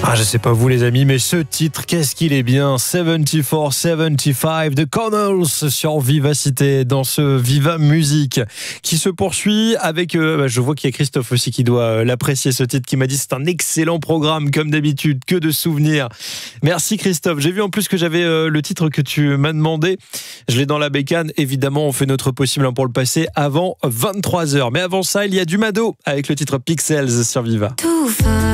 Je sais pas vous les amis, mais ce titre, qu'est-ce qu'il est bien. 74-75 de Connells sur Vivacité, dans ce Viva Musique qui se poursuit avec, je vois qu'il y a Christophe aussi qui doit l'apprécier, ce titre, qui m'a dit c'est un excellent programme comme d'habitude, que de souvenirs. Merci Christophe. J'ai vu en plus que j'avais le titre que tu m'as demandé, je l'ai dans la bécane. Évidemment, on fait notre possible pour le passer avant 23h. Mais avant ça, il y a du Mado avec le titre Pixels sur Viva.